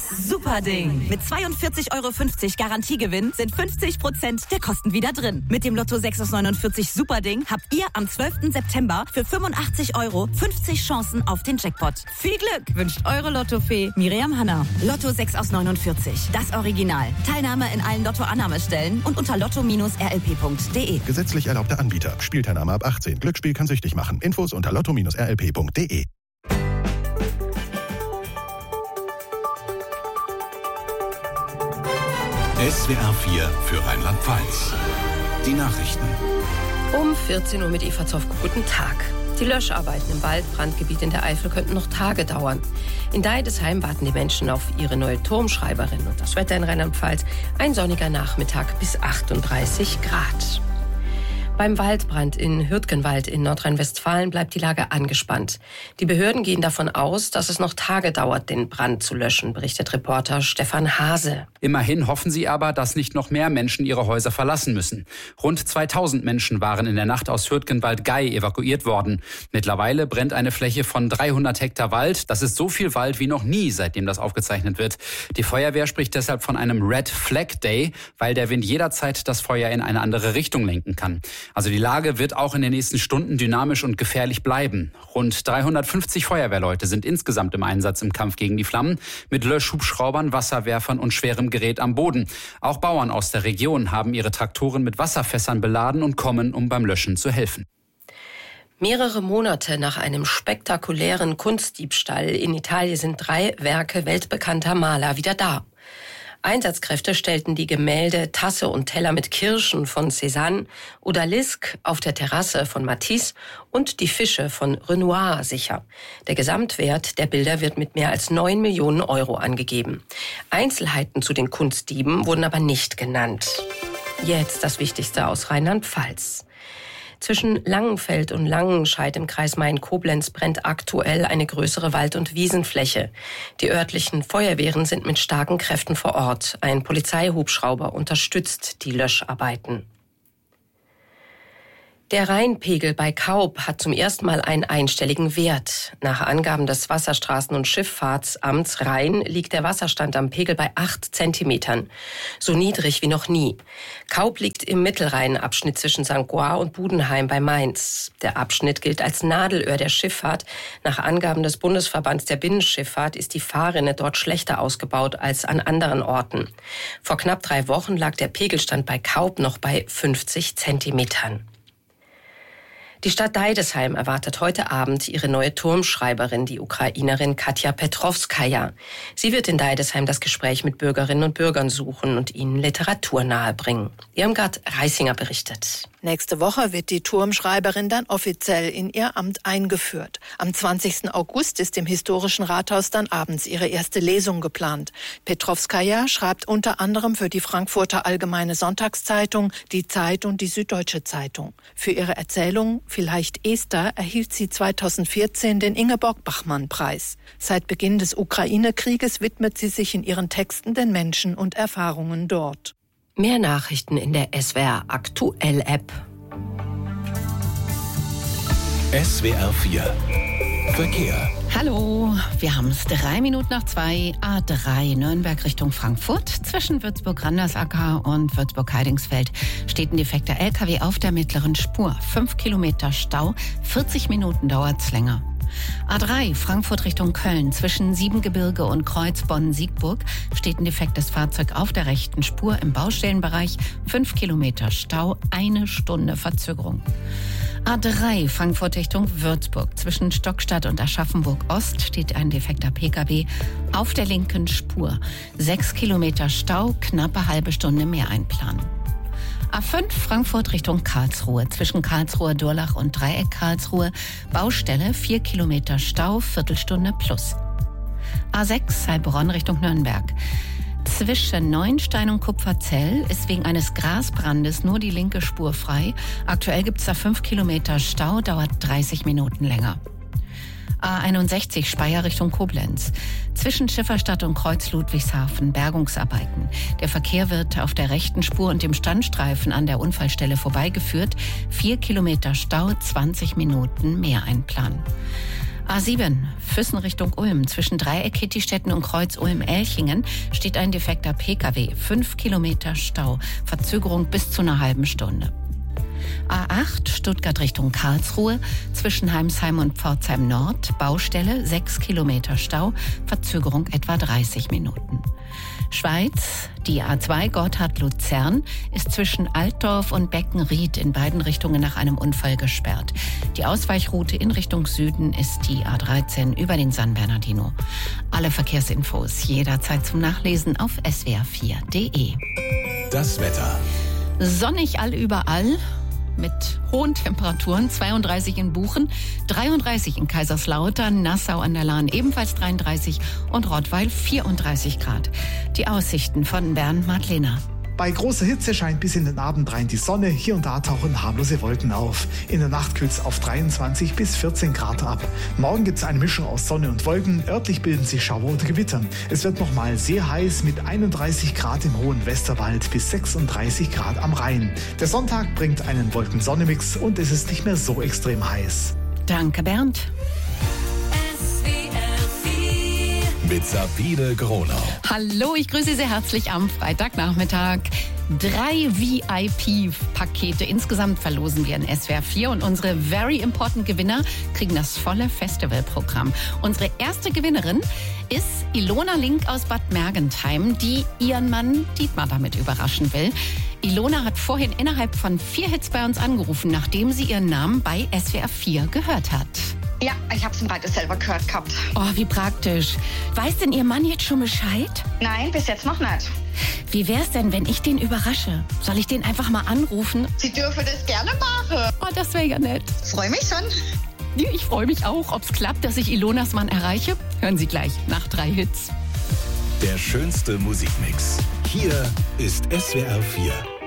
Superding. Mit 42,50 € Garantiegewinn sind 50% der Kosten wieder drin. Mit dem Lotto 6 aus 49 Superding habt ihr am 12. September für 85 € 50 Chancen auf den Jackpot. Viel Glück wünscht eure Lottofee Miriam Hanna. Lotto 6 aus 49. Das Original. Teilnahme in allen Lotto-Annahmestellen und unter lotto-rlp.de. Gesetzlich erlaubter Anbieter. Spielteilnahme ab 18. Glücksspiel kann süchtig machen. Infos unter lotto-rlp.de. SWR 4 für Rheinland-Pfalz. Die Nachrichten. Um 14 Uhr mit Eva Zofko. Guten Tag. Die Löscharbeiten im Waldbrandgebiet in der Eifel könnten noch Tage dauern. In Deidesheim warten die Menschen auf ihre neue Turmschreiberin. Und das Wetter in Rheinland-Pfalz: ein sonniger Nachmittag bis 38 Grad. Beim Waldbrand in Hürtgenwald in Nordrhein-Westfalen bleibt die Lage angespannt. Die Behörden gehen davon aus, dass es noch Tage dauert, den Brand zu löschen, berichtet Reporter Stefan Hase. Immerhin hoffen sie aber, dass nicht noch mehr Menschen ihre Häuser verlassen müssen. Rund 2000 Menschen waren in der Nacht aus Hürtgenwald-Gei evakuiert worden. Mittlerweile brennt eine Fläche von 300 Hektar Wald. Das ist so viel Wald wie noch nie, seitdem das aufgezeichnet wird. Die Feuerwehr spricht deshalb von einem Red Flag Day, weil der Wind jederzeit das Feuer in eine andere Richtung lenken kann. Also die Lage wird auch in den nächsten Stunden dynamisch und gefährlich bleiben. Rund 350 Feuerwehrleute sind insgesamt im Einsatz im Kampf gegen die Flammen, mit Löschhubschraubern, Wasserwerfern und schwerem Gerät am Boden. Auch Bauern aus der Region haben ihre Traktoren mit Wasserfässern beladen und kommen, um beim Löschen zu helfen. Mehrere Monate nach einem spektakulären Kunstdiebstahl in Italien sind 3 Werke weltbekannter Maler wieder da. Einsatzkräfte stellten die Gemälde Tasse und Teller mit Kirschen von Cézanne, Odalisque auf der Terrasse von Matisse und die Fische von Renoir sicher. Der Gesamtwert der Bilder wird mit mehr als 9 Millionen € angegeben. Einzelheiten zu den Kunstdieben wurden aber nicht genannt. Jetzt das Wichtigste aus Rheinland-Pfalz. Zwischen Langenfeld und Langenscheid im Kreis Main-Koblenz brennt aktuell eine größere Wald- und Wiesenfläche. Die örtlichen Feuerwehren sind mit starken Kräften vor Ort. Ein Polizeihubschrauber unterstützt die Löscharbeiten. Der Rheinpegel bei Kaub hat zum ersten Mal einen einstelligen Wert. Nach Angaben des Wasserstraßen- und Schifffahrtsamts Rhein liegt der Wasserstand am Pegel bei 8 Zentimetern. So niedrig wie noch nie. Kaub liegt im Mittelrheinabschnitt zwischen St. Goar und Budenheim bei Mainz. Der Abschnitt gilt als Nadelöhr der Schifffahrt. Nach Angaben des Bundesverbands der Binnenschifffahrt ist die Fahrrinne dort schlechter ausgebaut als an anderen Orten. Vor knapp 3 Wochen lag der Pegelstand bei Kaub noch bei 50 Zentimetern. Die Stadt Deidesheim erwartet heute Abend ihre neue Turmschreiberin, die Ukrainerin Katja Petrovskaja. Sie wird in Deidesheim das Gespräch mit Bürgerinnen und Bürgern suchen und ihnen Literatur nahebringen. Irmgard Reisinger berichtet. Nächste Woche wird die Turmschreiberin dann offiziell in ihr Amt eingeführt. Am 20. August ist im historischen Rathaus dann abends ihre erste Lesung geplant. Petrovskaja schreibt unter anderem für die Frankfurter Allgemeine Sonntagszeitung, die Zeit und die Süddeutsche Zeitung. Für ihre Erzählung Vielleicht Esther erhielt sie 2014 den Ingeborg-Bachmann-Preis. Seit Beginn des Ukraine-Krieges widmet sie sich in ihren Texten den Menschen und Erfahrungen dort. Mehr Nachrichten in der SWR Aktuell App. SWR 4 Verkehr. Hallo, wir haben es 3 Minuten nach 2, A3 Nürnberg Richtung Frankfurt. Zwischen Würzburg-Randersacker und Würzburg-Heidingsfeld steht ein defekter LKW auf der mittleren Spur. 5 Kilometer Stau, 40 Minuten dauert's länger. A3 Frankfurt Richtung Köln. Zwischen Siebengebirge und Kreuzbonn-Siegburg steht ein defektes Fahrzeug auf der rechten Spur im Baustellenbereich. 5 Kilometer Stau, 1 Stunde Verzögerung. A3 Frankfurt Richtung Würzburg. Zwischen Stockstadt und Aschaffenburg-Ost steht ein defekter Pkw auf der linken Spur. 6 Kilometer Stau, knappe halbe Stunde mehr einplanen. A5 Frankfurt Richtung Karlsruhe. Zwischen Karlsruher Durlach und Dreieck Karlsruhe. Baustelle, 4 Kilometer Stau, Viertelstunde plus. A6 Heilbronn Richtung Nürnberg. Zwischen Neuenstein und Kupferzell ist wegen eines Grasbrandes nur die linke Spur frei. Aktuell gibt es da 5 Kilometer Stau, dauert 30 Minuten länger. A61 Speyer Richtung Koblenz. Zwischen Schifferstadt und Kreuz Ludwigshafen Bergungsarbeiten. Der Verkehr wird auf der rechten Spur und dem Standstreifen an der Unfallstelle vorbeigeführt. 4 Kilometer Stau, 20 Minuten mehr einplanen. A7, Füssen Richtung Ulm. Zwischen Dreieck Kittistetten und Kreuz Ulm-Elchingen steht ein defekter Pkw. 5 Kilometer Stau. Verzögerung bis zu einer halben Stunde. A8, Stuttgart Richtung Karlsruhe. Zwischen Heimsheim und Pforzheim Nord. Baustelle, 6 Kilometer Stau. Verzögerung etwa 30 Minuten. Schweiz, die A2 Gotthard-Luzern ist zwischen Altdorf und Beckenried in beiden Richtungen nach einem Unfall gesperrt. Die Ausweichroute in Richtung Süden ist die A13 über den San Bernardino. Alle Verkehrsinfos jederzeit zum Nachlesen auf swr4.de. Das Wetter. Sonnig allüberall. Mit hohen Temperaturen, 32 in Buchen, 33 in Kaiserslautern, Nassau an der Lahn ebenfalls 33 und Rottweil 34 Grad. Die Aussichten von Bernd Madlener. Bei großer Hitze scheint bis in den Abend rein die Sonne. Hier und da tauchen harmlose Wolken auf. In der Nacht kühlt es auf 23 bis 14 Grad ab. Morgen gibt es eine Mischung aus Sonne und Wolken. Örtlich bilden sich Schauer oder Gewitter. Es wird nochmal sehr heiß mit 31 Grad im hohen Westerwald bis 36 Grad am Rhein. Der Sonntag bringt einen Wolken-Sonne-Mix und es ist nicht mehr so extrem heiß. Danke, Bernd. Mit Sabine Gronau. Hallo, ich grüße Sie herzlich am Freitagnachmittag. 3 VIP-Pakete insgesamt verlosen wir in SWR 4 und unsere Very Important Gewinner kriegen das volle Festivalprogramm. Unsere erste Gewinnerin ist Ilona Link aus Bad Mergentheim, die ihren Mann Dietmar damit überraschen will. Ilona hat vorhin innerhalb von 4 Hits bei uns angerufen, nachdem sie ihren Namen bei SWR 4 gehört hat. Ja, ich hab's im Radio selber gehört gehabt. Oh, wie praktisch. Weiß denn Ihr Mann jetzt schon Bescheid? Nein, bis jetzt noch nicht. Wie wär's denn, wenn ich den überrasche? Soll ich den einfach mal anrufen? Sie dürfen das gerne machen. Oh, das wäre ja nett. Freue mich schon. Ja, ich freue mich auch. Ob's klappt, dass ich Ilonas Mann erreiche? Hören Sie gleich nach 3 Hits. Der schönste Musikmix. Hier ist SWR 4.